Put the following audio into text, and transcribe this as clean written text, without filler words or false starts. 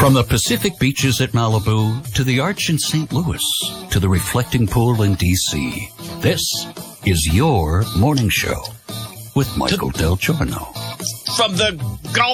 From the Pacific beaches at Malibu to the Arch in St. Louis to the reflecting pool in D.C., this is your morning show with Michael Del Giorno. From the Gulf